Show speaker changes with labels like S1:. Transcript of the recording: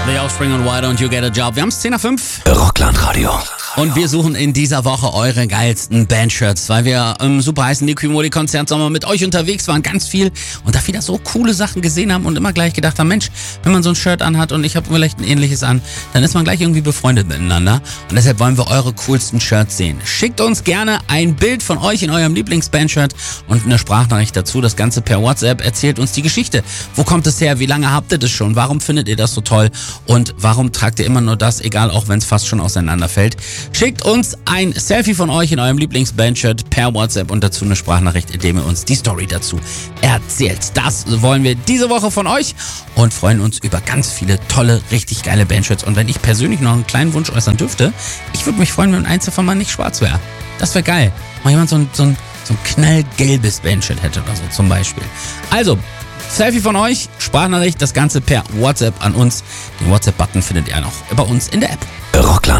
S1: The Offspring und Why Don't You Get a Job. Wir haben es 10 nach 5.
S2: Rockland Radio.
S1: Und wir suchen in dieser Woche eure geilsten Bandshirts, weil wir im super heißen Liquimoli-Konzert Sommer mit euch unterwegs waren, ganz viel. Und da wieder so coole Sachen gesehen haben und immer gleich gedacht haben, Mensch, wenn man so ein Shirt anhat und ich habe vielleicht ein ähnliches an, dann ist man gleich irgendwie befreundet miteinander. Und deshalb wollen wir eure coolsten Shirts sehen. Schickt uns gerne ein Bild von euch in eurem Lieblingsbandshirt und eine Sprachnachricht dazu. Das Ganze per WhatsApp. Erzählt uns die Geschichte. Wo kommt es her? Wie lange habt ihr das schon? Warum findet ihr das so toll? Und warum tragt ihr immer nur das, egal auch wenn es fast schon auseinanderfällt? Schickt uns ein Selfie von euch in eurem Lieblingsbandshirt per WhatsApp und dazu eine Sprachnachricht, indem ihr uns die Story dazu erzählt. Das wollen wir diese Woche von euch und freuen uns über ganz viele tolle, richtig geile Bandshirts. Und wenn ich persönlich noch einen kleinen Wunsch äußern dürfte, ich würde mich freuen, wenn eins davon mal nicht schwarz wäre. Das wäre geil. Mal jemand so ein knallgelbes Bandshirt hätte oder so zum Beispiel. Also, Selfie von euch, Sprachnachricht, das Ganze per WhatsApp an uns. Den WhatsApp-Button findet ihr noch bei uns in der App.
S2: Rockland.